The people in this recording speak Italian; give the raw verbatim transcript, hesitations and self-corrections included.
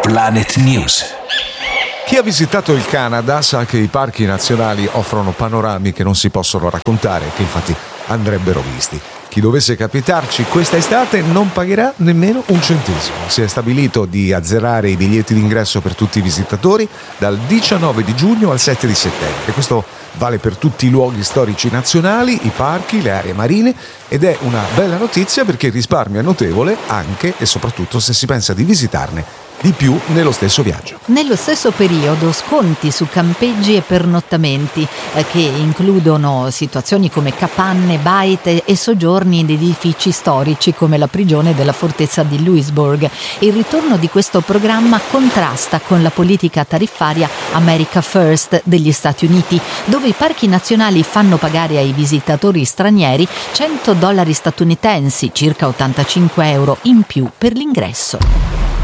Planet News. Chi ha visitato il Canada sa che i parchi nazionali offrono panorami che non si possono raccontare, che infatti andrebbero visti. Chi dovesse capitarci questa estate non pagherà nemmeno un centesimo. Si è stabilito di azzerare i biglietti d'ingresso per tutti i visitatori dal diciannove di giugno al sette di settembre. Questo vale per tutti i luoghi storici nazionali, i parchi, le aree marine, ed è una bella notizia perché il risparmio è notevole anche e soprattutto se si pensa di visitarne di più nello stesso viaggio. Nello stesso periodo sconti su campeggi e pernottamenti eh, che includono situazioni come capanne, baite e soggiorni in edifici storici come la prigione della fortezza di Louisburg. Il ritorno di questo programma contrasta con la politica tariffaria America First degli Stati Uniti, dove i parchi nazionali fanno pagare ai visitatori stranieri cento dollari statunitensi, circa ottantacinque euro in più per l'ingresso.